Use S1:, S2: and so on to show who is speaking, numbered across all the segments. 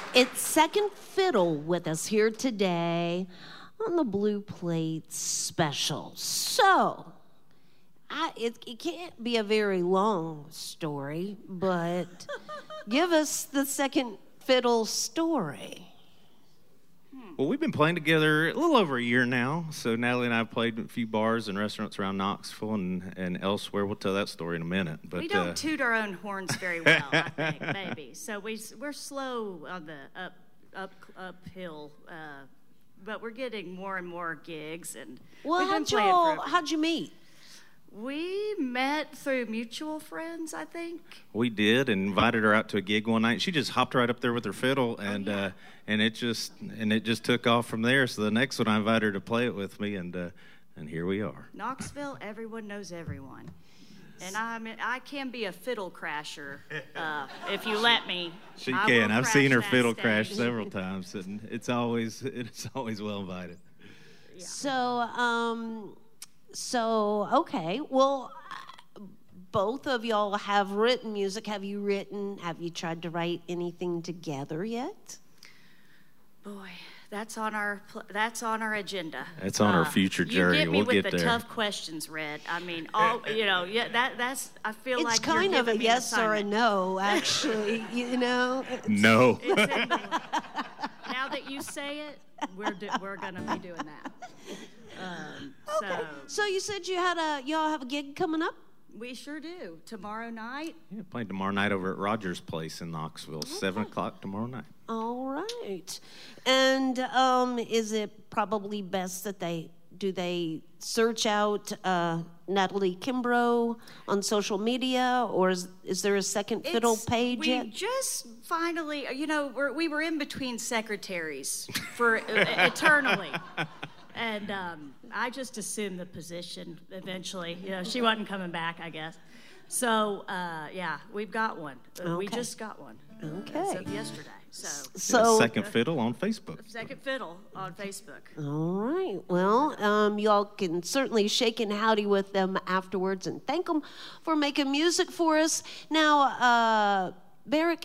S1: It's Second Fiddle with us here today on the Blue Plate Special. So, it can't be a very long story, but give us the Second Fiddle story.
S2: Well, we've been playing together a little over a year now. So Natalie and I have played a few bars and restaurants around Knoxville and elsewhere. We'll tell that story in a minute. But
S3: we don't toot our own horns very well, I think, maybe. So we're slow on the uphill, but we're getting more and more gigs. And
S1: Well, how'd you meet?
S3: We met through mutual friends, I think.
S2: we did and invited her out to a gig one night. She just hopped right up there with her fiddle, and it just took off from there. So the next one, I invited her to play it with me, and here we are.
S3: Knoxville, everyone knows everyone. And I can be a fiddle crasher if you let me.
S2: She can. I've seen her fiddle crash several times, and it's always well invited.
S3: Yeah.
S1: So, okay. Well, both of y'all have written music. Have you tried to write anything together yet?
S3: Boy, that's on our agenda.
S2: That's on our future journey.
S3: You get me
S2: We'll
S3: with
S2: get
S3: the
S2: there.
S3: tough questions, Red. I mean, that's. I feel
S1: It's
S3: like
S1: kind
S3: you're
S1: of a
S3: giving me
S1: yes
S3: an
S1: or a
S3: assignment.
S1: no, actually.
S2: No.
S3: It's in the, now that you say it, we're gonna be doing that.
S1: Okay. So you said y'all have a gig coming up?
S3: We sure do. Tomorrow night.
S2: Yeah, playing tomorrow night over at Rogers Place in Knoxville, 7 o'clock tomorrow night.
S1: All right. And is it probably best that they search out Natalie Kimbrough on social media, or is there a Second Fiddle page yet?
S3: We just finally, we were in between secretaries for eternally. And I just assumed the position eventually. She wasn't coming back, I guess. So, we've got one. We just got one.
S1: Okay.
S3: As of yesterday.
S1: So
S2: Second Fiddle on Facebook.
S3: Second Fiddle on Facebook.
S1: all right. Well, y'all can certainly shake and howdy with them afterwards and thank them for making music for us. Now, Barrick,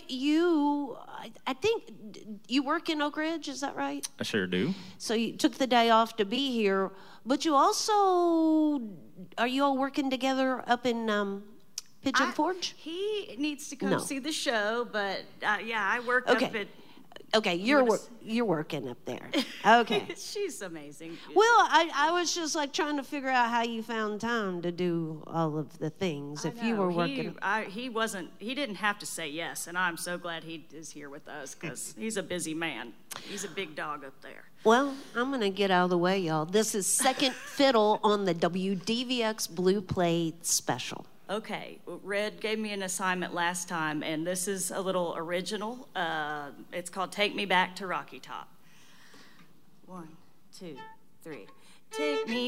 S1: I think you work in Oak Ridge, is that right?
S2: I sure do.
S1: So you took the day off to be here, but you also, are you all working together up in Pigeon Forge?
S3: He needs to come
S1: No.
S3: see the show, but I work
S1: Okay.
S3: up at.
S1: Okay, you're working up there. Okay.
S3: She's amazing.
S1: Well, I was just like trying to figure out how you found time to do all of the things. If you were working,
S3: He didn't have to say yes, and I'm so glad he is here with us because he's a busy man. He's a big dog up there.
S1: well, I'm gonna get out of the way, y'all. This is Second Fiddle on the WDVX Blue Plate Special.
S3: Okay, Red gave me an assignment last time, and this is a little original. It's called "Take Me Back to Rocky Top." 1, 2, 3. Take me